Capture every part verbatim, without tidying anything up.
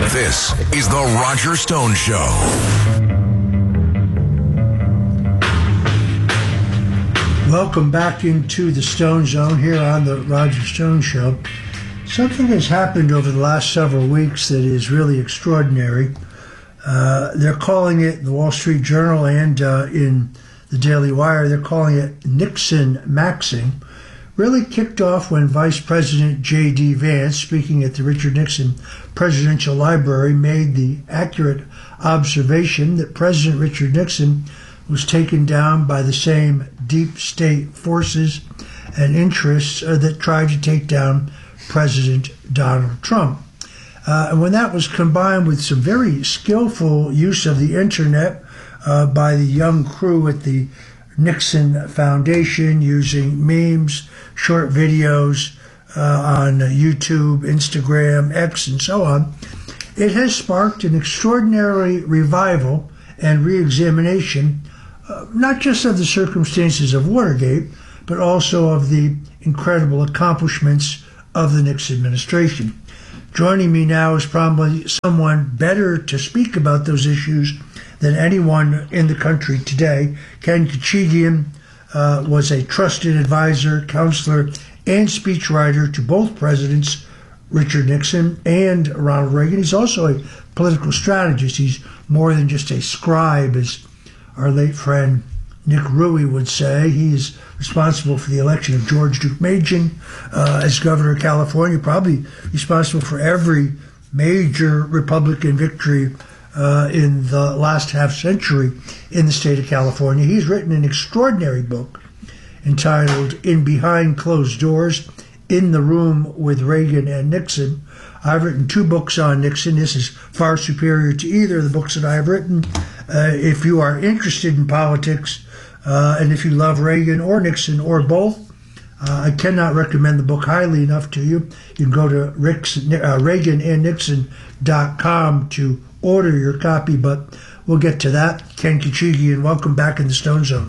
This is The Roger Stone Show. Welcome back into the Stone Zone here on The Roger Stone Show. Something has happened over the last several weeks that is really extraordinary. Uh, they're calling it, the Wall Street Journal and uh, in the Daily Wire, they're calling it Nixon Maxing. Really kicked off when Vice President J D. Vance, speaking at the Richard Nixon Presidential Library, made the accurate observation that President Richard Nixon was taken down by the same deep state forces and interests uh, that tried to take down President Donald Trump. Uh, and when that was combined with some very skillful use of the internet uh, by the young crew at the Nixon Foundation, using memes, short videos uh, on YouTube, Instagram, X, and so on, it has sparked an extraordinary revival and re-examination, uh, not just of the circumstances of Watergate, but also of the incredible accomplishments of the Nixon administration. Joining me now is probably someone better to speak about those issues than anyone in the country today. Ken Kachigian uh, was a trusted advisor, counselor, and speechwriter to both presidents, Richard Nixon and Ronald Reagan. He's also a political strategist. He's more than just a scribe, as our late friend Nick Ruey would say. He is responsible for the election of George Deukmejian uh, as governor of California, probably responsible for every major Republican victory uh, in the last half century in the state of California. He's written an extraordinary book entitled In Behind Closed Doors, In the Room with Reagan and Nixon. I've written two books on Nixon. This is far superior to either of the books that I've written. Uh, if you are interested in politics, Uh, and if you love Reagan or Nixon or both, uh, I cannot recommend the book highly enough to you. You can go to Rick's, uh, Reagan and Nixon dot com to order your copy, but we'll get to that. Ken Kachigian, welcome back in the Stone Zone.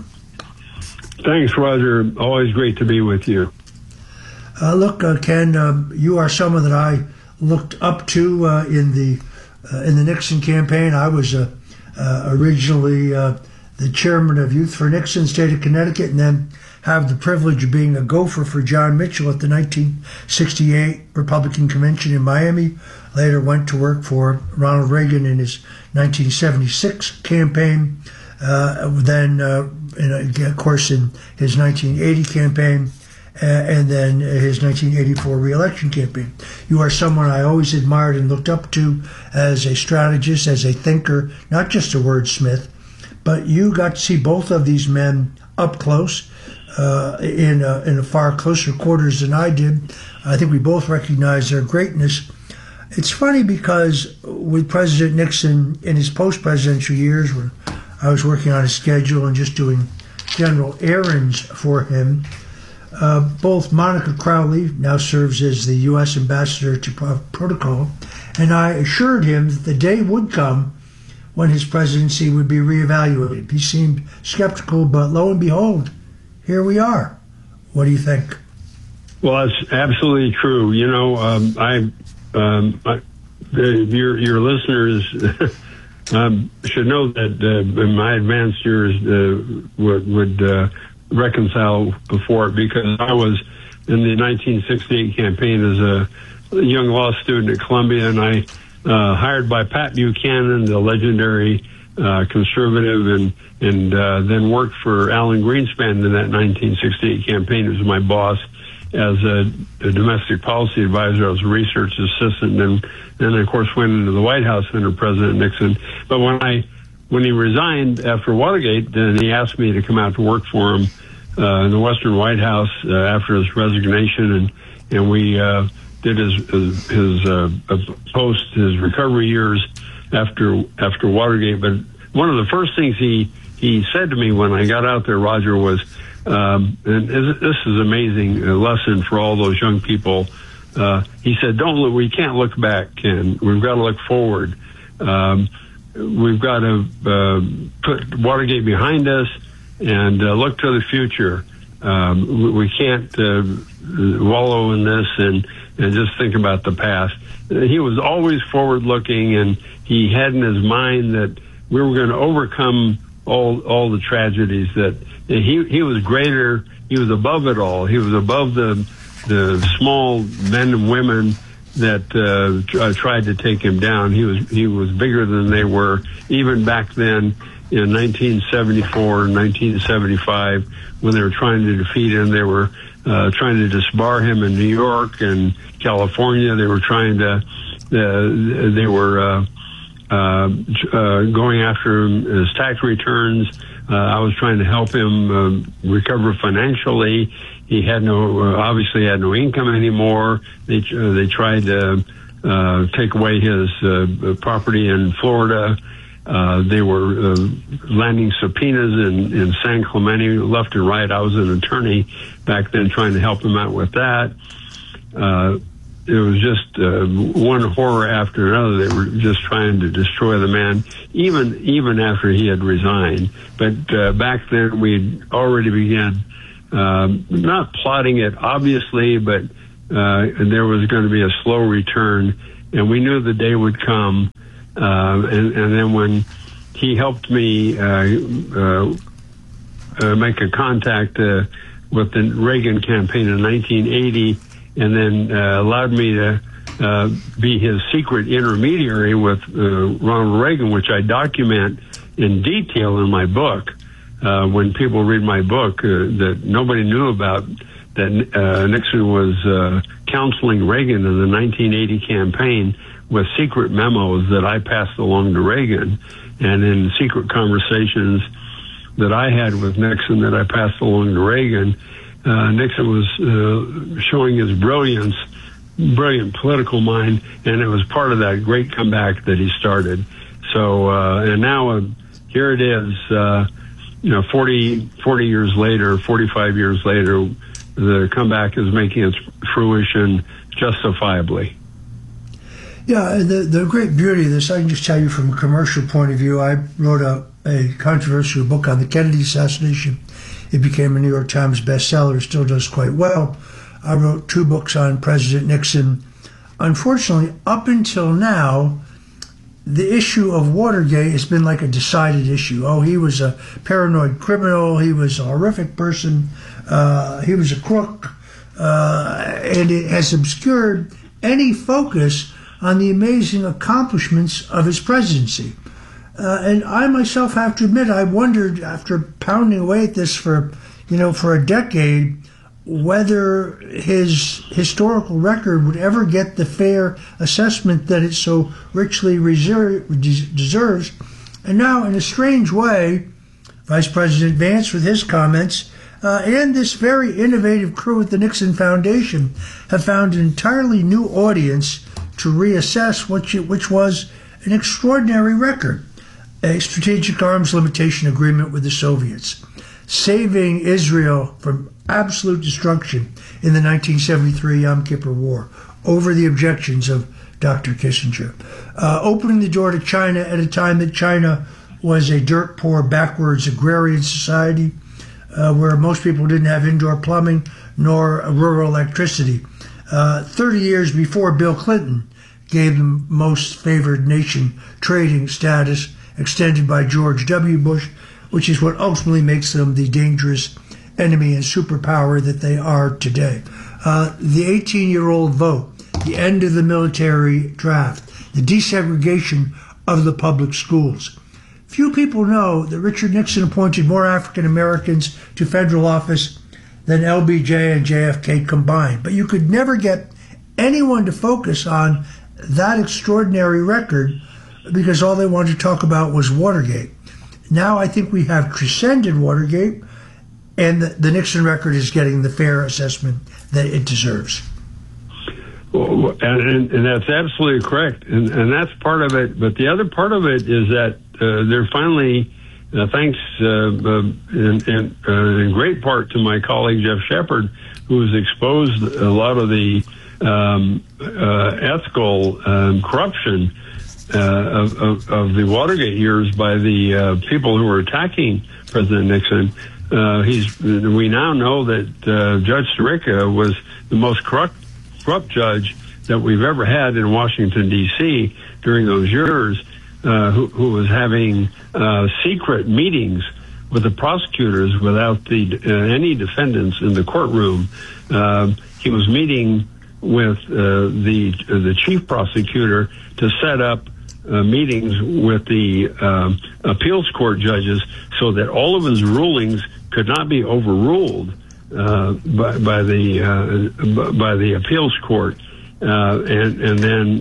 Thanks, Roger. Always great to be with you. Uh, look, uh, Ken, um, you are someone that I looked up to uh, in the uh, in the Nixon campaign. I was uh, uh, originally Uh, the chairman of Youth for Nixon, state of Connecticut, and then have the privilege of being a gopher for John Mitchell at the nineteen sixty-eight Republican Convention in Miami. Later went to work for Ronald Reagan in his nineteen seventy-six campaign. Uh, then, uh, in, of course, in his nineteen eighty campaign, uh, and then his nineteen eighty-four re-election campaign. You are someone I always admired and looked up to as a strategist, as a thinker, not just a wordsmith. But you got to see both of these men up close uh, in, a, in a far closer quarters than I did. I think we both recognize their greatness. It's funny because with President Nixon in his post-presidential years, when I was working on his schedule and just doing general errands for him, uh, both Monica Crowley, now serves as the U S ambassador to Protocol, and I assured him that the day would come when his presidency would be reevaluated. He seemed skeptical, but lo and behold, here we are. What do you think? Well, that's absolutely true. You know, um, I, um, I the, your your listeners um, should know that uh, in my advanced years uh, would, would uh, reconcile before it, because I was in the nineteen sixty-eight campaign as a young law student at Columbia, and I Uh, hired by Pat Buchanan, the legendary uh, conservative, and and uh, then worked for Alan Greenspan in that nineteen sixty-eight campaign. He was my boss as a, a domestic policy advisor. I was a research assistant, and then of course went into the White House under President Nixon. But when I when he resigned after Watergate, then he asked me to come out to work for him uh, in the Western White House uh, after his resignation, and and we. Uh, did his his, his uh, post his recovery years after after Watergate. But one of the first things he he said to me when I got out there, Roger, was, um, and this is an amazing lesson for all those young people. Uh, he said, "Don't look. We can't look back, Ken. We've got to look forward. Um, we've got to uh, put Watergate behind us and uh, look to the future. Um, we can't uh, wallow in this and and just think about the past. He was always forward-looking, and he had in his mind that we were going to overcome all all the tragedies. That he he was greater. He was above it all. He was above the the small men and women that uh, tried to take him down. He was he was bigger than they were, even back then in nineteen seventy-four, nineteen seventy-five, when they were trying to defeat him. They were uh, trying to disbar him in New York and California. They were trying to. Uh, they were uh, uh, uh, going after him, his tax returns. Uh, I was trying to help him uh, recover financially. He had no, uh, obviously had no income anymore. They uh, they tried to uh, take away his uh, property in Florida. Uh, they were uh, landing subpoenas in, in San Clemente, left and right. I was an attorney back then trying to help him out with that. Uh, it was just uh, one horror after another. They were just trying to destroy the man, even even after he had resigned. But uh, back then, we'd already began um, not plotting it, obviously, but uh, there was going to be a slow return, and we knew the day would come. Uh, and, and then when he helped me uh, uh, uh, make a contact uh, with the Reagan campaign in nineteen eighty, and then uh, allowed me to uh, be his secret intermediary with uh, Ronald Reagan, which I document in detail in my book. Uh, when people read my book, uh, that nobody knew about, that uh, Nixon was uh, counseling Reagan in the nineteen eighty campaign with secret memos that I passed along to Reagan, and in secret conversations that I had with Nixon that I passed along to Reagan. Uh, Nixon was uh, showing his brilliance, brilliant political mind, and it was part of that great comeback that he started. So, uh, and now uh, here it is, uh, you know, forty, forty years later, forty-five years later, the comeback is making its fruition justifiably. Yeah, the the great beauty of this, I can just tell you from a commercial point of view, I wrote a, a controversial book on the Kennedy assassination. It became a New York Times bestseller, still does quite well. I wrote two books on President Nixon. Unfortunately, up until now, the issue of Watergate has been like a decided issue. Oh, he was a paranoid criminal, he was a horrific person, uh, he was a crook, uh, and it has obscured any focus on the amazing accomplishments of his presidency. Uh, and I myself have to admit, I wondered, after pounding away at this for, you know, for a decade, whether his historical record would ever get the fair assessment that it so richly reserve, deserves. And now, in a strange way, Vice President Vance, with his comments, uh, and this very innovative crew at the Nixon Foundation have found an entirely new audience to reassess which, which was an extraordinary record. A strategic arms limitation agreement with the Soviets, saving Israel from absolute destruction in the nineteen seventy-three Yom Kippur War over the objections of Doctor Kissinger, uh, opening the door to China at a time that China was a dirt-poor, backwards agrarian society uh, where most people didn't have indoor plumbing nor rural electricity. Uh, thirty years before Bill Clinton gave them most favored nation trading status extended by George W. Bush, which is what ultimately makes them the dangerous enemy and superpower that they are today. Uh, the eighteen-year-old vote, the end of the military draft, the desegregation of the public schools. Few people know that Richard Nixon appointed more African Americans to federal office than L B J and J F K combined. But you could never get anyone to focus on that extraordinary record because all they wanted to talk about was Watergate. Now I think we have transcended Watergate, and the, the Nixon record is getting the fair assessment that it deserves. Well, and, and that's absolutely correct, and, and that's part of it. But the other part of it is that uh, they're finally, uh, thanks uh, uh, in, in, uh, in great part to my colleague Jeff Shepard, who has exposed a lot of the um, uh, ethical um, corruption uh, of, of, of the Watergate years by the uh, people who were attacking President Nixon. Uh, he's. We now know that uh, Judge Sirica was the most corrupt corrupt judge that we've ever had in Washington, D C during those years, uh, who, who was having uh, secret meetings with the prosecutors without the uh, any defendants in the courtroom. Uh, he was meeting with uh, the uh, the chief prosecutor to set up uh, meetings with the um, appeals court judges so that all of his rulings could not be overruled uh, by, by the uh, by the appeals court. Uh, and and then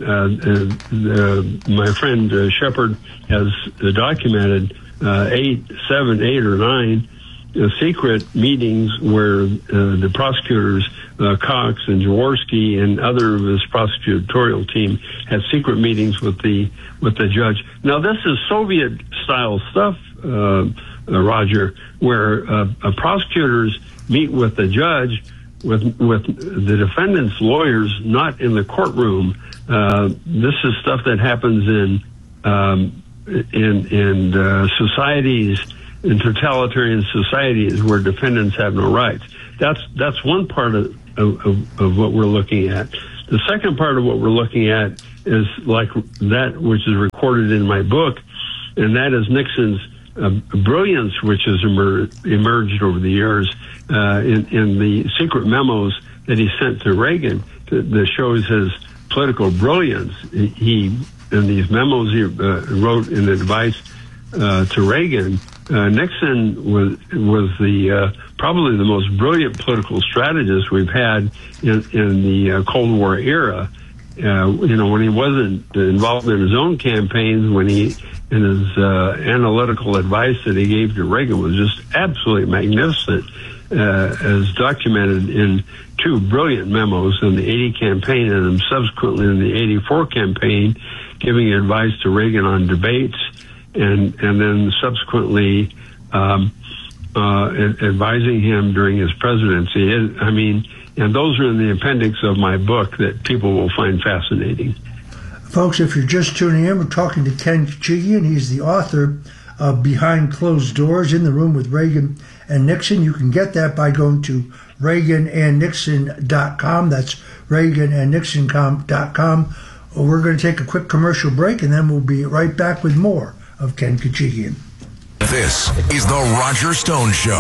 uh, uh, my friend uh, Shepard has documented uh, eight, seven, eight or nine uh, secret meetings where uh, the prosecutors, uh, Cox and Jaworski and other of his prosecutorial team, had secret meetings with the with the judge. Now this is Soviet style stuff, uh, uh, Roger, where uh, uh, prosecutors meet with the judge, with with the defendant's lawyers not in the courtroom. Uh, this is stuff that happens in um, in in uh, societies, in totalitarian societies where defendants have no rights. That's that's one part of of, of what we're looking at. The second part of what we're looking at is like that which is recorded in my book, and that is Nixon's uh, brilliance, which has emer- emerged over the years. Uh, in, in the secret memos that he sent to Reagan to, that shows his political brilliance. He, in these memos he uh, wrote in advice uh, to Reagan, uh, Nixon was was the uh, probably the most brilliant political strategist we've had in, in the uh, Cold War era. Uh, you know, when he wasn't involved in his own campaigns, when he and his uh, analytical advice that he gave to Reagan was just absolutely magnificent. Uh, as documented in two brilliant memos in the eighty campaign and subsequently in the eighty-four campaign, giving advice to Reagan on debates, and and then subsequently um, uh, advising him during his presidency. It, I mean, and those are in the appendix of my book that people will find fascinating. Folks, if you're just tuning in, we're talking to Ken Khachigian. He's the author of Behind Closed Doors, In the Room with Reagan and Nixon. You can get that by going to Reagan and Nixon dot com. That's Reagan and Nixon dot com. We're going to take a quick commercial break, and then we'll be right back with more of Ken Khachigian. This is The Roger Stone Show.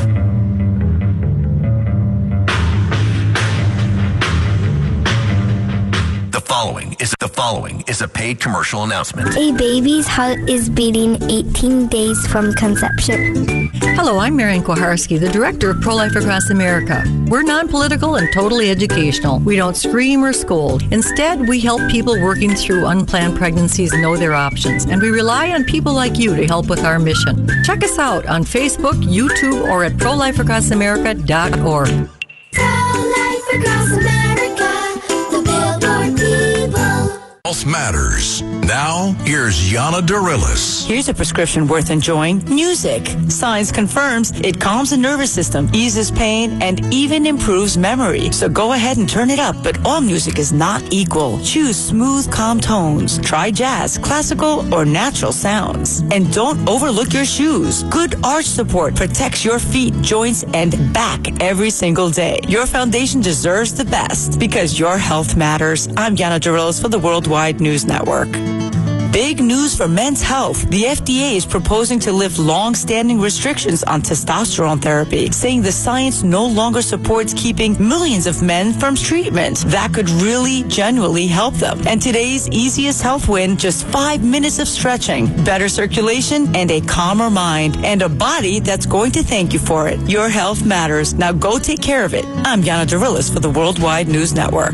The following is the following is a paid commercial announcement. A baby's heart is beating eighteen days from conception. Hello, I'm Marian Kuharski, the director of Pro-Life Across America. We're non-political and totally educational. We don't scream or scold. Instead, we help people working through unplanned pregnancies know their options, and we rely on people like you to help with our mission. Check us out on Facebook, YouTube, or at pro life across america dot org. Pro-Life Across America, the Billboard people. Health matters. Now, here's Yana Darilis. Here's a prescription worth enjoying. Music. Science confirms it calms the nervous system, eases pain, and even improves memory. So go ahead and turn it up, but all music is not equal. Choose smooth, calm tones. Try jazz, classical, or natural sounds. And don't overlook your shoes. Good arch support protects your feet, joints, and back every single day. Your foundation deserves the best because your health matters. I'm Yana Darilis for the Worldwide News Network. Big news for men's health. The F D A is proposing to lift long-standing restrictions on testosterone therapy, saying the science no longer supports keeping millions of men from treatment. That could really, genuinely help them. And today's easiest health win, just five minutes of stretching, better circulation, and a calmer mind, and a body that's going to thank you for it. Your health matters. Now go take care of it. I'm Yana Darilis for the Worldwide News Network.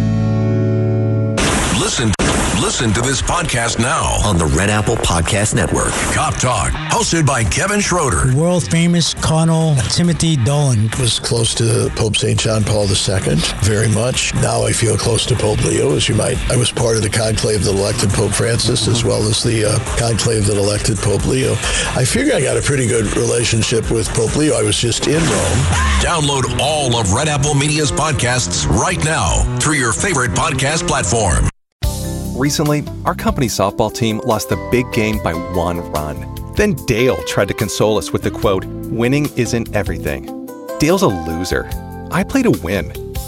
Listen, listen to this podcast now on the Red Apple Podcast Network. Cop Talk, hosted by Kevin Schroeder. World-famous Colonel Timothy Dolan was close to Pope Saint John Paul the Second, very much. Now I feel close to Pope Leo, as you might. I was part of the conclave that elected Pope Francis, as well as the uh, conclave that elected Pope Leo. I figure I got a pretty good relationship with Pope Leo. I was just in Rome. Download all of Red Apple Media's podcasts right now through your favorite podcast platform. Recently, our company's softball team lost the big game by one run. Then Dale tried to console us with the quote, "Winning isn't everything." Dale's a loser. I play to win.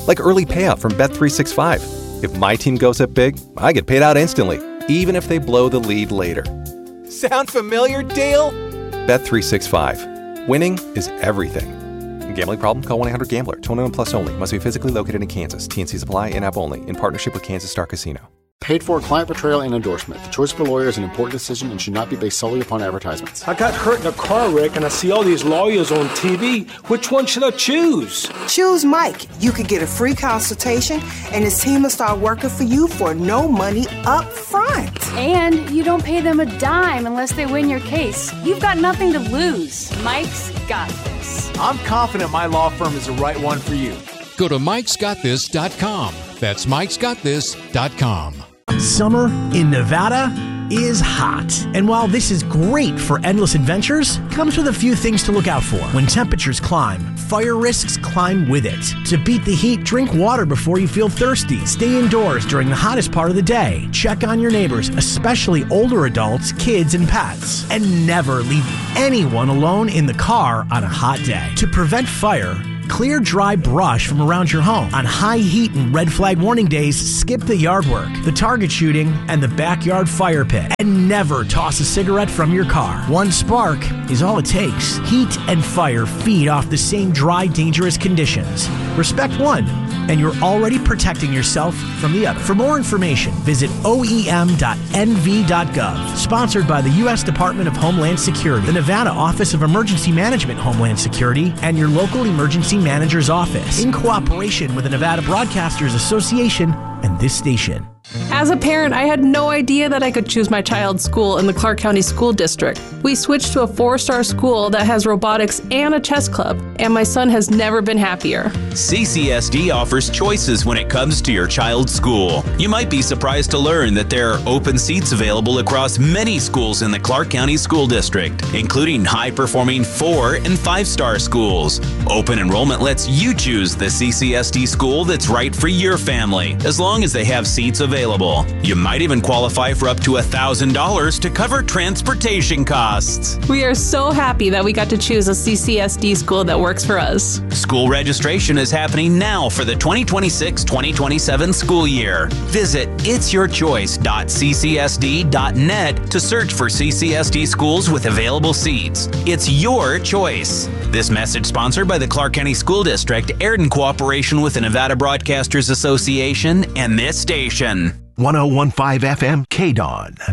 Like early payout from Bet three sixty-five. If my team goes up big, I get paid out instantly, even if they blow the lead later. Sound familiar, Dale? Bet three sixty-five. Winning is everything. Gambling problem? Call one eight hundred gambler. twenty-one plus only. Must be physically located in Kansas. T N Cs apply. In-app only. In partnership with Kansas Star Casino. Paid for client portrayal and endorsement. The choice of a lawyer is an important decision and should not be based solely upon advertisements. I got hurt in a car wreck and I see all these lawyers on T V. Which one should I choose? Choose Mike. You could get a free consultation and his team will start working for you for no money up front. And you don't pay them a dime unless they win your case. You've got nothing to lose. Mike's got this. I'm confident my law firm is the right one for you. Go to mikes got this dot com. That's mikes got this dot com. Summer in Nevada is hot. And while this is great for endless adventures, it comes with a few things to look out for. When temperatures climb, fire risks climb with it. To beat the heat, drink water before you feel thirsty. Stay indoors during the hottest part of the day. Check on your neighbors, especially older adults, kids, and pets. And never leave anyone alone in the car on a hot day. To prevent fire, clear dry brush from around your home. On high heat and red flag warning days, skip the yard work, the target shooting, and the backyard fire pit. And never toss a cigarette from your car. One spark is all it takes. Heat and fire feed off the same dry, dangerous conditions. Respect one, and you're already protecting yourself from the other. For more information, visit O E M dot N V dot gov. Sponsored by the U S Department of Homeland Security, the Nevada Office of Emergency Management Homeland Security, and your local emergency manager's office, in cooperation with the Nevada Broadcasters Association and this station. As a parent, I had no idea that I could choose my child's school in the Clark County School District. We switched to a four-star school that has robotics and a chess club, and my son has never been happier. C C S D offers choices when it comes to your child's school. You might be surprised to learn that there are open seats available across many schools in the Clark County School District, including high-performing four- and five-star schools. Open enrollment lets you choose the C C S D school that's right for your family, as long as they have seats available. You might even qualify for up to one thousand dollars to cover transportation costs. We are so happy that we got to choose a C C S D school that works for us. School registration is happening now for the twenty twenty-six twenty twenty-seven school year. Visit its your choice dot c c s d dot net to search for C C S D schools with available seats. It's your choice. This message sponsored by the Clark County School District, aired in cooperation with the Nevada Broadcasters Association and this station. one oh one point five F M K D O N.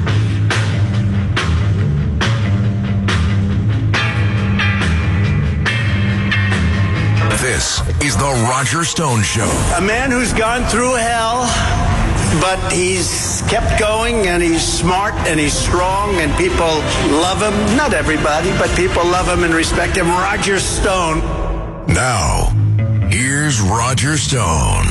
This is the Roger Stone Show. A man who's gone through hell, but he's kept going, and he's smart, and he's strong, and people love him. Not everybody, but people love him and respect him. Roger Stone. Now, here's Roger Stone.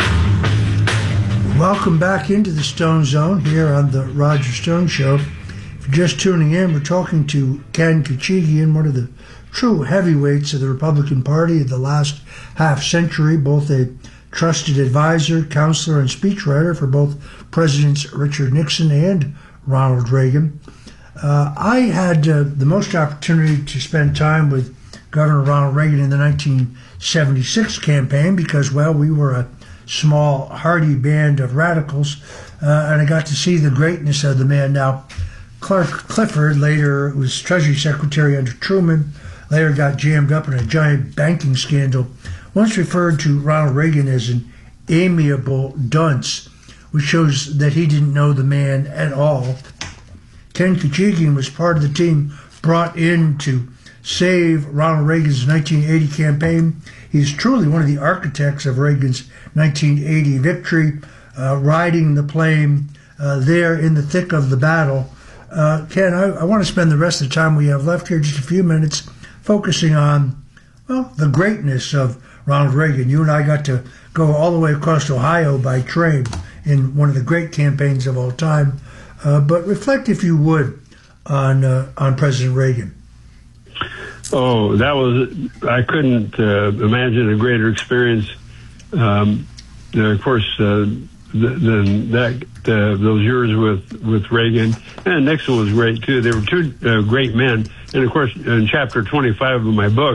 Welcome back into the Stone Zone here on the Roger Stone Show. If you're just tuning in, we're talking to Ken Khachigian, one of the true heavyweights of the Republican Party of the last half century, both a trusted advisor, counselor, and speechwriter for both Presidents Richard Nixon and Ronald Reagan. Uh, I had uh, the most opportunity to spend time with Governor Ronald Reagan in the nineteen seventy-six campaign because, well, we were a small, hardy band of radicals, uh, and I got to see the greatness of the man. Now, Clark Clifford later was Treasury Secretary under Truman, later got jammed up in a giant banking scandal, once referred to Ronald Reagan as an amiable dunce, which shows that he didn't know the man at all. Ken Khachigian was part of the team brought in to save Ronald Reagan's nineteen eighty campaign. He's truly one of the architects of Reagan's nineteen eighty victory, uh, riding the plane uh, there in the thick of the battle. Uh, Ken, I, I want to spend the rest of the time we have left here, just a few minutes, focusing on, well, the greatness of Ronald Reagan. You and I got to go all the way across Ohio by train in one of the great campaigns of all time. Uh, but reflect, if you would, on uh, on President Reagan. Oh, that was, I couldn't uh, imagine a greater experience. Um, of course, uh, than that, uh, those years with, with Reagan, and Nixon was great too. They were two uh, great men. And of course, in chapter twenty-five of my book,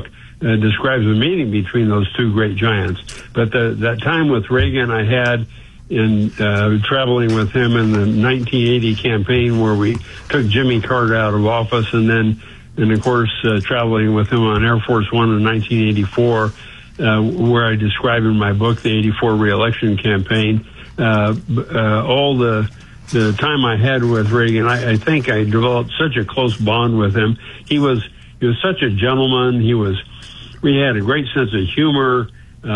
uh, describes the meeting between those two great giants. But the, that time with Reagan I had in uh, traveling with him in the nineteen eighty campaign, where we took Jimmy Carter out of office, and then, and of course, uh, traveling with him on Air Force One in nineteen eighty-four, uh, where I describe in my book the eighty-four reelection campaign. Uh, uh, all the the time I had with Reagan, I, I think I developed such a close bond with him. He was he was such a gentleman. He was we had a great sense of humor.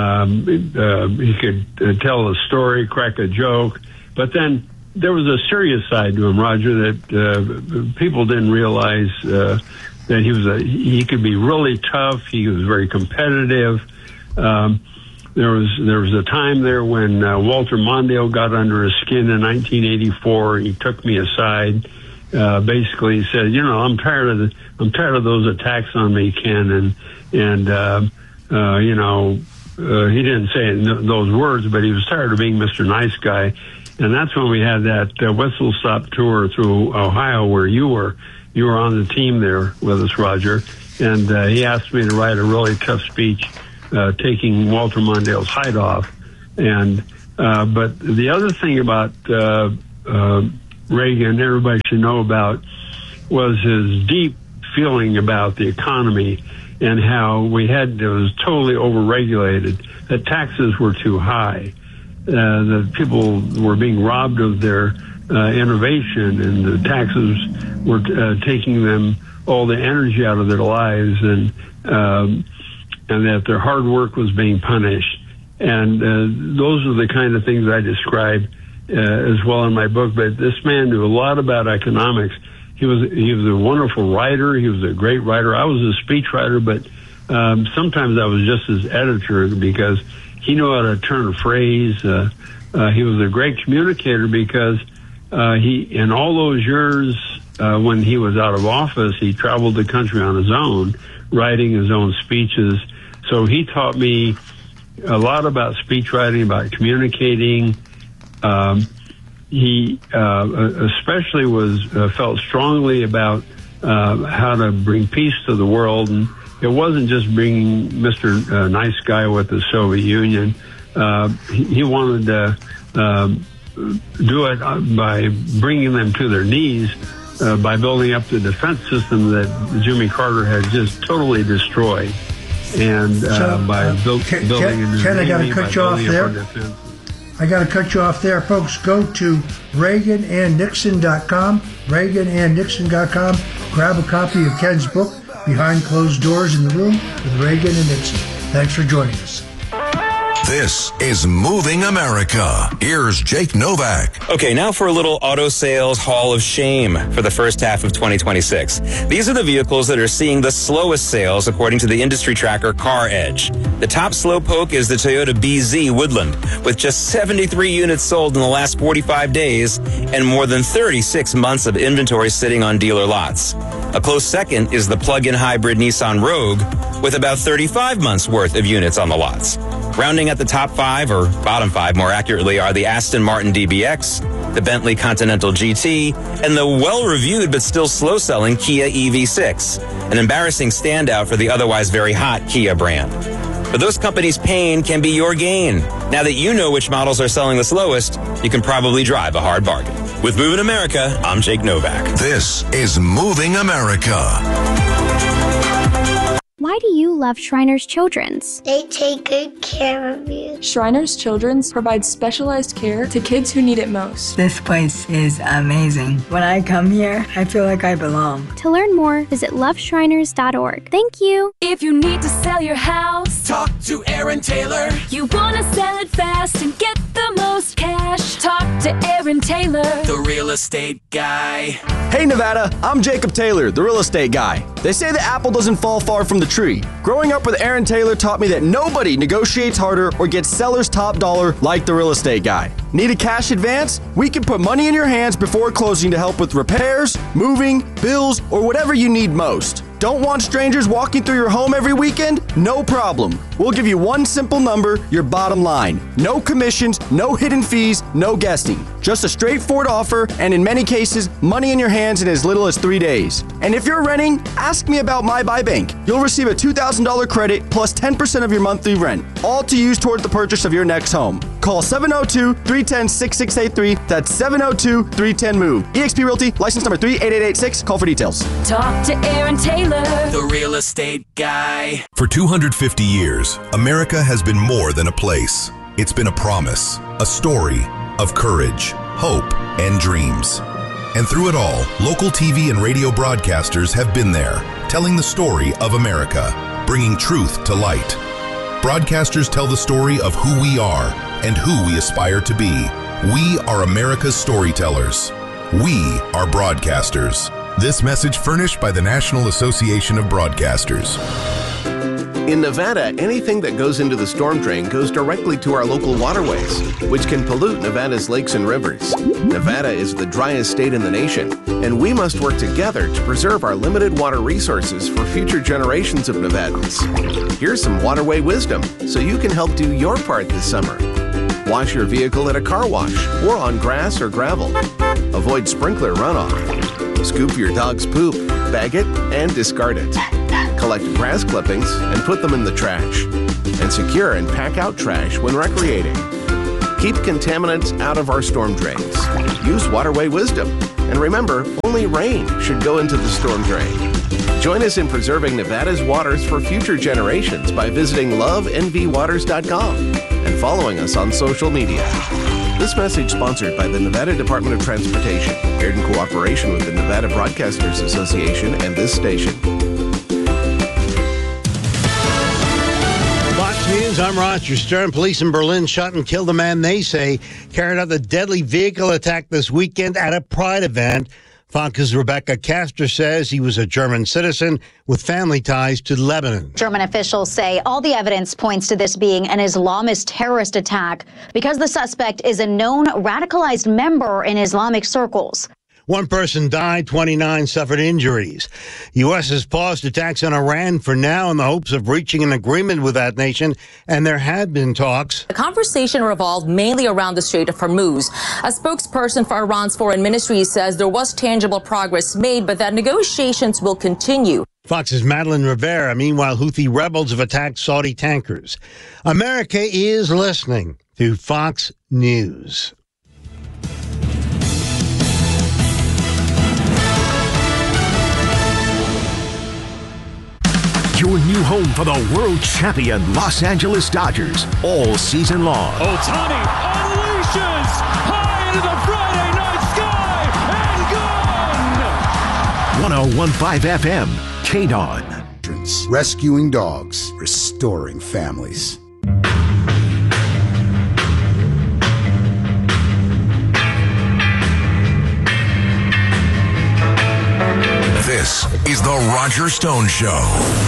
Um, uh, he could uh, tell a story, crack a joke, but then there was a serious side to him, Roger, that uh, people didn't realize uh, that he was a, he could be really tough. He was very competitive. Um, there was there was a time there when uh, Walter Mondale got under his skin in nineteen eighty-four. He took me aside. Uh, basically, he said, "You know, I'm tired of the, I'm tired of those attacks on me, Ken, and and uh, uh, you know." Uh, he didn't say it in those words, but he was tired of being Mister Nice Guy. And that's when we had that uh, whistle stop tour through Ohio where you were. You were on the team there with us, Roger. And uh, he asked me to write a really tough speech uh, taking Walter Mondale's hide off. And uh, but the other thing about uh, uh, Reagan, everybody should know about, was his deep feeling about the economy and how we had, it was totally overregulated, that taxes were too high, uh, that people were being robbed of their uh, innovation, and the taxes were uh, taking them all the energy out of their lives, and um, and that their hard work was being punished. And uh, those are the kind of things I describe uh, as well in my book. But this man knew a lot about economics. He was he was a wonderful writer. He was a great writer. I was a speechwriter, but um, sometimes I was just his editor because he knew how to turn a phrase. Uh, uh, he was a great communicator because uh, he, in all those years uh, when he was out of office, he traveled the country on his own, writing his own speeches. So he taught me a lot about speechwriting, about communicating. Um, He uh, especially was uh, felt strongly about uh, how to bring peace to the world, and it wasn't just bringing Mister Uh, nice Guy with the Soviet Union. Uh, he, he wanted to uh, do it by bringing them to their knees, uh, by building up the defense system that Jimmy Carter had just totally destroyed, and uh, so, by uh, build, Ken, building a new Ken, I got to Navy, cut by you off building up our there. defense. I got to cut you off there, folks. Go to Reagan and Nixon dot com, Reagan and Nixon dot com. Grab a copy of Ken's book, Behind Closed Doors in the Room with Reagan and Nixon. Thanks for joining us. This is Moving America. Here's Jake Novak. Okay, now for a little auto sales hall of shame for the first half of twenty twenty-six. These are the vehicles that are seeing the slowest sales according to the industry tracker Car Edge. The top slowpoke is the Toyota B Z Woodland, with just seventy-three units sold in the last forty-five days and more than thirty-six months of inventory sitting on dealer lots. A close second is the plug-in hybrid Nissan Rogue, with about thirty-five months worth of units on the lots. Rounding at the top five, or bottom five more accurately, are the Aston Martin D B X, the Bentley Continental G T, and the well-reviewed but still slow-selling Kia E V six, an embarrassing standout for the otherwise very hot Kia brand. But those companies' pain can be your gain. Now that you know which models are selling the slowest, you can probably drive a hard bargain. With Moving America, I'm Jake Novak. This is Moving America. Why do you love Shriners Children's? They take good care of you. Shriners Children's provides specialized care to kids who need it most. This place is amazing. When I come here, I feel like I belong. To learn more, visit love shriners dot org. Thank you. If you need to sell your house, talk to Aaron Taylor. You want to sell it fast and get the most cash, talk to Aaron Taylor, the real estate guy. Hey Nevada, I'm Jacob Taylor, the real estate guy. They say the apple doesn't fall far from the tree. Growing up with Aaron Taylor taught me that nobody negotiates harder or gets seller's top dollar like the real estate guy. Need a cash advance? We can put money in your hands before closing to help with repairs, moving, bills, or whatever you need most. Don't want strangers walking through your home every weekend? No problem. We'll give you one simple number, your bottom line. No commissions, no hidden fees, no guessing. Just a straightforward offer, and in many cases, money in your hands in as little as three days. And if you're renting, ask me about My Buy Bank. You'll receive a two thousand dollars credit plus ten percent of your monthly rent, all to use toward the purchase of your next home. Call seven oh two, three one oh, six six eight three. That's seven oh two, three one oh, MOVE. eXp Realty, license number three eight eight eight six. Call for details. Talk to Aaron Taylor, the real estate guy. For two hundred fifty years, America has been more than a place. It's been a promise, a story of courage, hope, and dreams. And through it all, local T V and radio broadcasters have been there, telling the story of America, bringing truth to light. Broadcasters tell the story of who we are and who we aspire to be. We are America's storytellers. We are broadcasters. This message furnished by the National Association of Broadcasters. In Nevada, anything that goes into the storm drain goes directly to our local waterways, which can pollute Nevada's lakes and rivers. Nevada is the driest state in the nation, and we must work together to preserve our limited water resources for future generations of Nevadans. Here's some waterway wisdom so you can help do your part this summer. Wash your vehicle at a car wash or on grass or gravel. Avoid sprinkler runoff. Scoop your dog's poop, bag it, and discard it. Collect grass clippings and put them in the trash. And secure and pack out trash when recreating. Keep contaminants out of our storm drains. Use waterway wisdom. And remember, only rain should go into the storm drain. Join us in preserving Nevada's waters for future generations by visiting love n v waters dot com and following us on social media. This message sponsored by the Nevada Department of Transportation, aired in cooperation with the Nevada Broadcasters Association and this station. Fox News, I'm Roger Stern. Police in Berlin shot and killed a man they say carried out the deadly vehicle attack this weekend at a Pride event. Fox's Rebecca Castor says he was a German citizen with family ties to Lebanon. German officials say all the evidence points to this being an Islamist terrorist attack because the suspect is a known radicalized member in Islamic circles. One person died, twenty-nine suffered injuries. U S has paused attacks on Iran for now in the hopes of reaching an agreement with that nation, and there had been talks. The conversation revolved mainly around the Strait of Hormuz. A spokesperson for Iran's foreign ministry says there was tangible progress made, but that negotiations will continue. Fox's Madeline Rivera. Meanwhile, Houthi rebels have attacked Saudi tankers. America is listening to Fox News. Your new home for the world champion Los Angeles Dodgers all season long. Ohtani unleashes high into the Friday night sky and gone. one oh one point five F M, K D O N. Rescuing dogs, restoring families. This is the Roger Stone Show.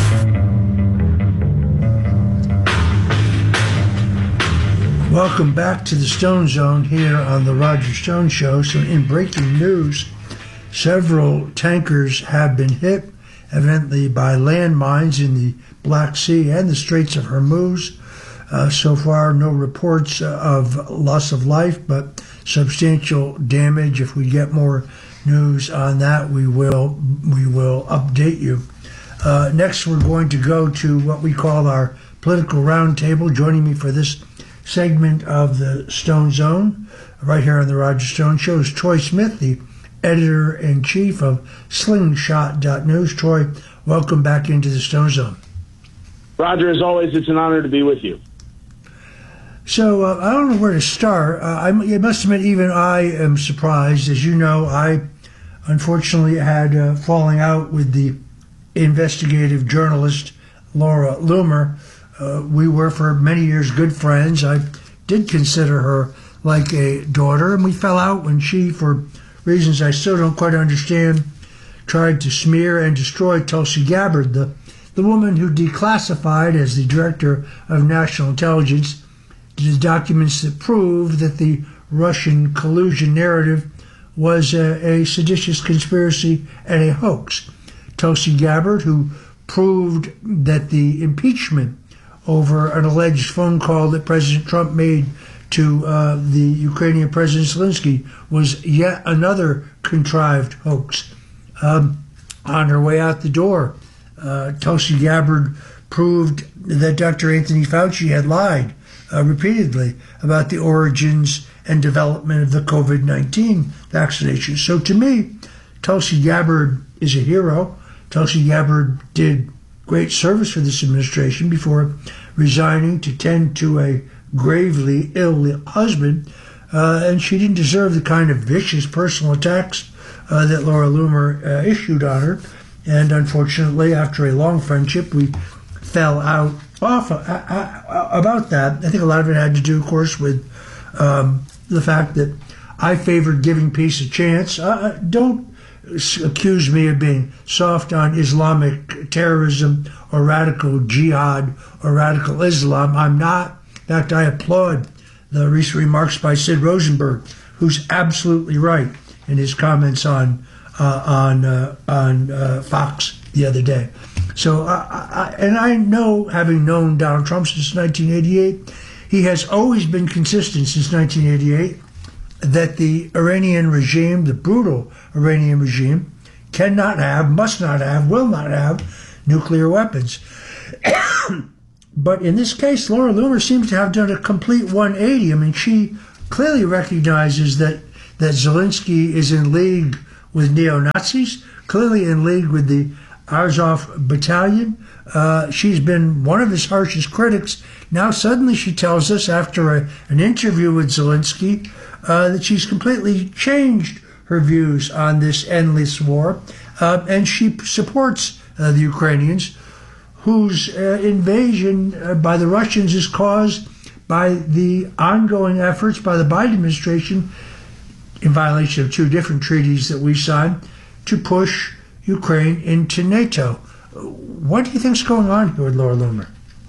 Welcome back to the Stone Zone here on the Roger Stone Show. So in breaking news, several tankers have been hit, evidently by landmines in the Black Sea and the Straits of Hormuz. Uh, so far, no reports of loss of life, but substantial damage. If we get more news on that, we will we will update you. Uh, next, we're going to go to what we call our political roundtable. Joining me for this segment of the Stone Zone, right here on the Roger Stone Show, is Troy Smith, the editor-in-chief of slingshot dot news. Troy, welcome back into the Stone Zone. Roger, as always, it's an honor to be with you. So uh, I don't know where to start. Uh, I, I must admit, even I am surprised. As you know, I unfortunately had a falling out with the investigative journalist Laura Loomer. Uh, we were for many years good friends. I did consider her like a daughter, and we fell out when she, for reasons I still don't quite understand, tried to smear and destroy Tulsi Gabbard, the, the woman who declassified as the director of national intelligence the documents that proved that the Russian collusion narrative was a, a seditious conspiracy and a hoax. Tulsi Gabbard, who proved that the impeachment over an alleged phone call that President Trump made to uh, the Ukrainian President Zelensky was yet another contrived hoax. Um, on her way out the door, uh, Tulsi Gabbard proved that Doctor Anthony Fauci had lied uh, repeatedly about the origins and development of the COVID nineteen vaccination. So to me, Tulsi Gabbard is a hero. Tulsi Gabbard did great service for this administration before resigning to tend to a gravely ill husband, uh, and she didn't deserve the kind of vicious personal attacks uh, that Laura Loomer uh, issued on her. And unfortunately, after a long friendship, we fell out off uh, uh, about that. I think a lot of it had to do, of course, with um, the fact that I favored giving peace a chance. Uh, don't accuse me of being soft on Islamic terrorism or radical jihad or radical Islam. I'm not. In fact, I applaud the recent remarks by Sid Rosenberg, who's absolutely right in his comments on uh, on uh, on uh, Fox the other day. So, I, I, and I know, having known Donald Trump since nineteen eighty-eight, he has always been consistent since nineteen eighty-eight that the Iranian regime, the brutal Iranian regime, cannot have, must not have, will not have nuclear weapons. But in this case, Laura Loomer seems to have done a complete one eighty. I mean, she clearly recognizes that, that Zelensky is in league with neo-Nazis, clearly in league with the Azov battalion. Uh, she's been one of his harshest critics. Now suddenly she tells us, after a, an interview with Zelensky, uh, that she's completely changed her views on this endless war, uh, and she supports uh, the Ukrainians, whose uh, invasion uh, by the Russians is caused by the ongoing efforts by the Biden administration, in violation of two different treaties that we signed, to push Ukraine into NATO. What do you think's going on here with Laura Loomer?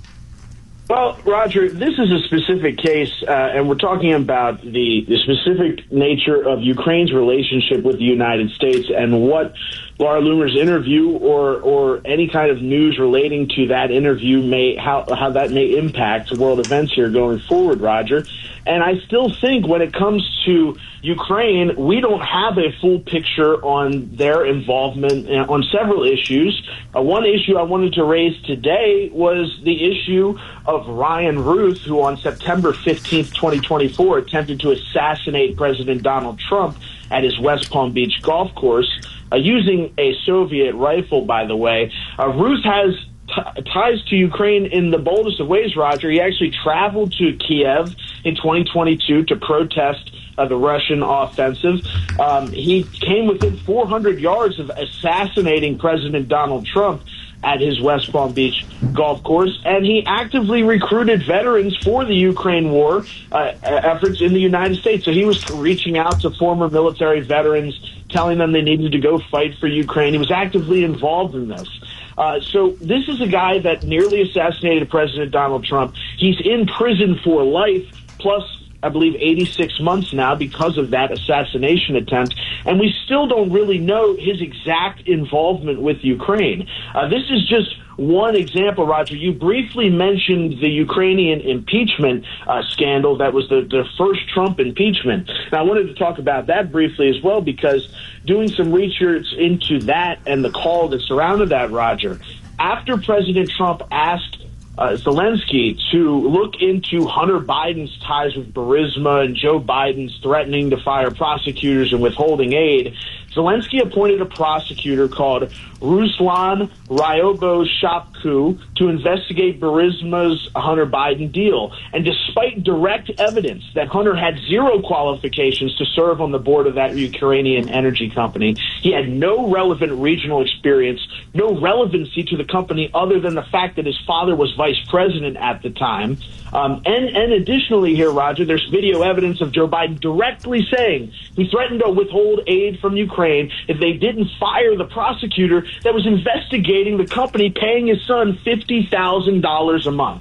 Well, Roger, this is a specific case, uh, and we're talking about the, the specific nature of Ukraine's relationship with the United States and what Laura Loomer's interview or or any kind of news relating to that interview may how how that may impact world events here going forward, Roger. And I still think when it comes to Ukraine, we don't have a full picture on their involvement on several issues. Uh, one issue I wanted to raise today was the issue of Ryan Ruth, who on September fifteenth, twenty twenty-four, attempted to assassinate President Donald Trump at his West Palm Beach golf course, uh, using a Soviet rifle, by the way. Uh, Ruth has t- ties to Ukraine in the boldest of ways, Roger. He actually traveled to Kiev in twenty twenty-two to protest uh, the Russian offensive. Um, he came within four hundred yards of assassinating President Donald Trump at his West Palm Beach golf course, and he actively recruited veterans for the Ukraine war uh, efforts in the United States. So he was reaching out to former military veterans, telling them they needed to go fight for Ukraine. He was actively involved in this. Uh, so this is a guy that nearly assassinated President Donald Trump. He's in prison for life, plus I believe eighty-six months now because of that assassination attempt, and we still don't really know his exact involvement with Ukraine. Uh, this is just one example, Roger. You briefly mentioned the Ukrainian impeachment uh, scandal. That was the, the first Trump impeachment. And I wanted to talk about that briefly as well, because doing some research into that and the call that surrounded that, Roger, after President Trump asked Uh, Zelensky to look into Hunter Biden's ties with Burisma and Joe Biden's threatening to fire prosecutors and withholding aid, Zelensky appointed a prosecutor called Ruslan Ryaboshapku to investigate Burisma's Hunter Biden deal. And despite direct evidence that Hunter had zero qualifications to serve on the board of that Ukrainian energy company, he had no relevant regional experience, no relevancy to the company other than the fact that his father was vice president at the time. Um, and, and additionally here, Roger, there's video evidence of Joe Biden directly saying he threatened to withhold aid from Ukraine if they didn't fire the prosecutor that was investigating the company paying his son fifty thousand dollars a month.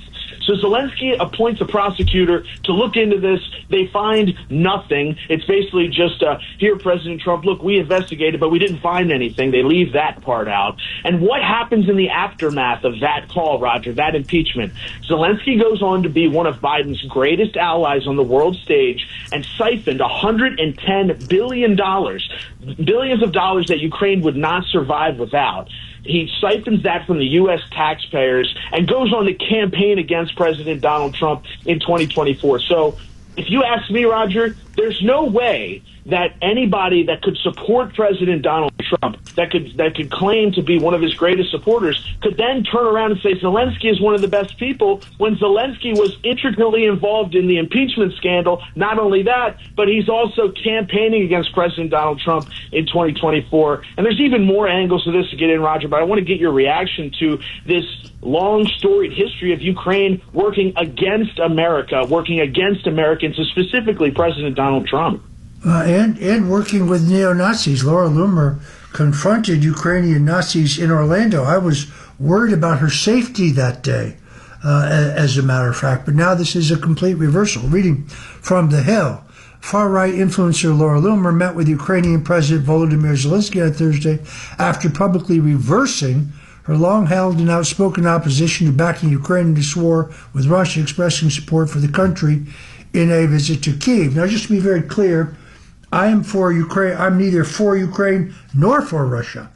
So Zelensky appoints a prosecutor to look into this. They find nothing. It's basically just, uh, here, President Trump, look, we investigated, but we didn't find anything. They leave that part out. And what happens in the aftermath of that call, Roger, that impeachment? Zelensky goes on to be one of Biden's greatest allies on the world stage and siphoned one hundred ten billion dollars, billions of dollars that Ukraine would not survive without. He siphons that from the U S taxpayers and goes on to campaign against President Donald Trump in twenty twenty-four. So if you ask me, Roger, there's no way that anybody that could support President Donald Trump, that could that could claim to be one of his greatest supporters, could then turn around and say Zelensky is one of the best people when Zelensky was intricately involved in the impeachment scandal. Not only that, but he's also campaigning against President Donald Trump in twenty twenty-four. And there's even more angles to this to get in, Roger, but I want to get your reaction to this long storied history of Ukraine working against America, working against Americans, and specifically President Donald Trump. Uh, and, and working with neo-Nazis. Laura Loomer confronted Ukrainian Nazis in Orlando. I was worried about her safety that day, uh, as a matter of fact. But now this is a complete reversal. Reading from The Hill, far-right influencer Laura Loomer met with Ukrainian President Volodymyr Zelensky on Thursday after publicly reversing her long-held and outspoken opposition to backing Ukraine in this war, with Russia expressing support for the country in a visit to Kyiv. Now, just to be very clear, I am for Ukraine. I'm neither for Ukraine nor for Russia.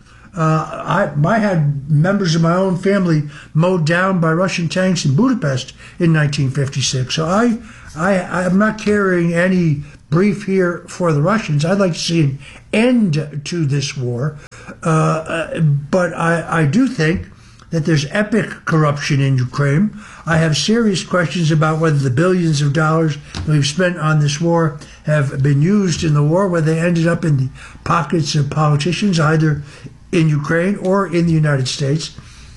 Uh, I, I had members of my own family mowed down by Russian tanks in Budapest in nineteen fifty-six. So I, I, I'm not carrying any brief here for the Russians. I'd like to see an end to this war. Uh, but I, I do think that there's epic corruption in Ukraine. I have serious questions about whether the billions of dollars that we've spent on this war have been used in the war, whether they ended up in the pockets of politicians, either in Ukraine or in the United States.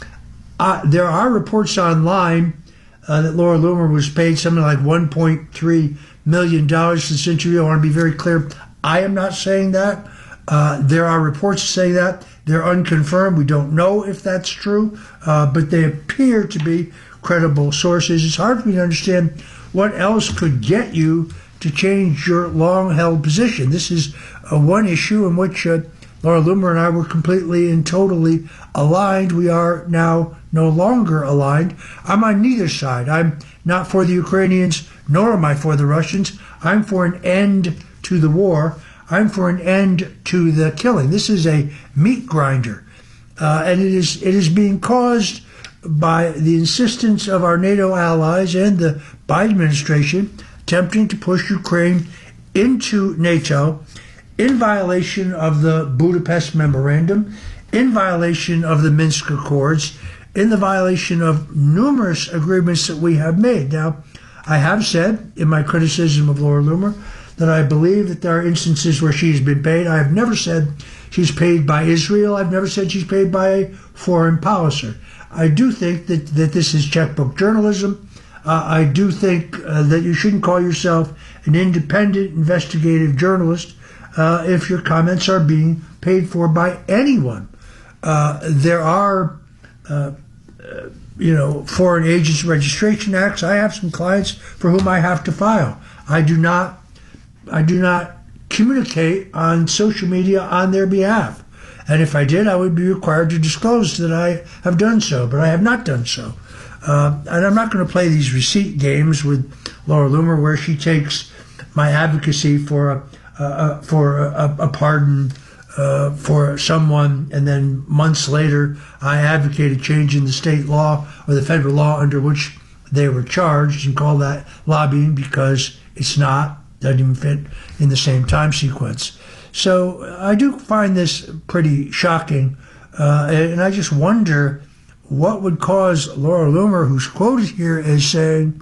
Uh, there are reports online uh, that Laura Loomer was paid something like one point three million dollars for this interview. I want to be very clear. I am not saying that. Uh, there are reports saying that. They're unconfirmed. We don't know if that's true, uh, but they appear to be credible sources. It's hard for me to understand what else could get you to change your long-held position. This is uh, one issue in which uh, Laura Loomer and I were completely and totally aligned. We are now no longer aligned. I'm on neither side. I'm not for the Ukrainians, nor am I for the Russians. I'm for an end to the war. I'm for an end to the killing. This is a meat grinder, uh, and it is it is being caused by the insistence of our NATO allies and the Biden administration attempting to push Ukraine into NATO in violation of the Budapest Memorandum, in violation of the Minsk Accords, in the violation of numerous agreements that we have made. Now, I have said in my criticism of Laura Loomer that I believe that there are instances where she's been paid. I have never said she's paid by Israel. I've never said she's paid by a foreign policy. I do think that, that this is checkbook journalism. Uh, I do think uh, that you shouldn't call yourself an independent investigative journalist uh, if your comments are being paid for by anyone. Uh, there are, uh, uh, you know, Foreign Agents Registration Acts. I have some clients for whom I have to file. I do not I do not communicate on social media on their behalf. And if I did, I would be required to disclose that I have done so, but I have not done so. Uh, and I'm not going to play these receipt games with Laura Loomer where she takes my advocacy for a, uh, for a, a pardon uh, for someone, and then months later I advocate a change in the state law or the federal law under which they were charged, and call that lobbying because it's not. Doesn't even fit in the same time sequence. So I do find this pretty shocking, uh, and I just wonder what would cause Laura Loomer, who's quoted here as saying,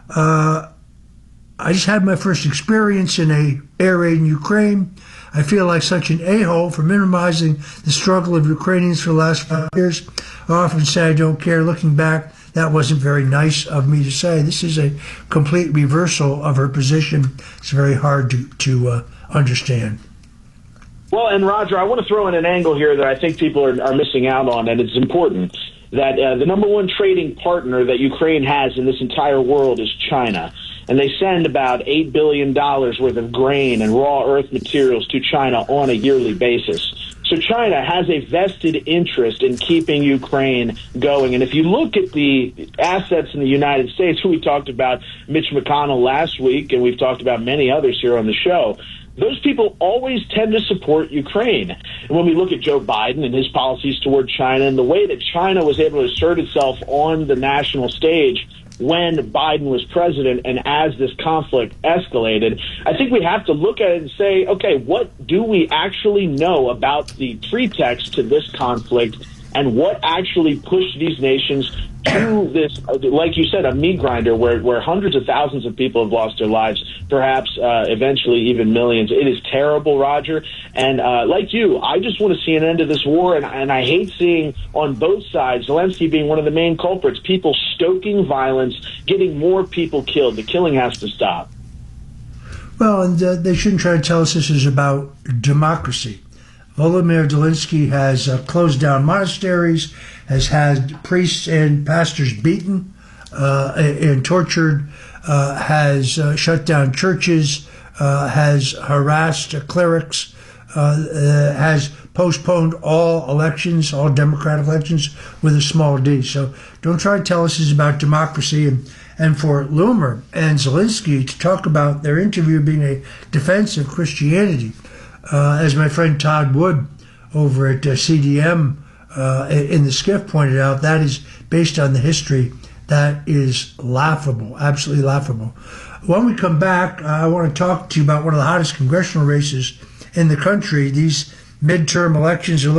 uh, I just had my first experience in a air raid in Ukraine. I feel like such an a-hole for minimizing the struggle of Ukrainians for the last five years. I often say I don't care. Looking back, that wasn't very nice of me to say. This is a complete reversal of her position. It's very hard to, to uh, understand. Well, and Roger, I want to throw in an angle here that I think people are, are missing out on, and it's important. that uh, the number one trading partner that Ukraine has in this entire world is China. And they send about eight billion dollars worth of grain and raw earth materials to China on a yearly basis. So China has a vested interest in keeping Ukraine going. And if you look at the assets in the United States, we talked about Mitch McConnell last week, and we've talked about many others here on the show, those people always tend to support Ukraine. And when we look at Joe Biden and his policies toward China and the way that China was able to assert itself on the national stage when Biden was president and as this conflict escalated, I think we have to look at it and say, okay, what do we actually know about the pretext to this conflict and what actually pushed these nations to this, like you said, a meat grinder where, where hundreds of thousands of people have lost their lives, perhaps uh, eventually even millions. It is terrible, Roger. And uh, like you, I just want to see an end to this war. And, and I hate seeing on both sides, Zelensky being one of the main culprits, people stoking violence, getting more people killed. The killing has to stop. Well, and uh, they shouldn't try to tell us this is about democracy. Volodymyr Zelensky has uh, closed down monasteries, has had priests and pastors beaten uh, and tortured, uh, has uh, shut down churches, uh, has harassed uh, clerics, uh, uh, has postponed all elections, all Democratic elections, with a small d. So don't try to tell us it's about democracy. And, and for Loomer and Zelensky to talk about their interview being a defense of Christianity, Uh, as my friend Todd Wood over at uh, C D M uh, in the Skiff pointed out, that is based on the history that is laughable, absolutely laughable. When we come back, uh, I want to talk to you about one of the hottest congressional races in the country. These midterm elections are looking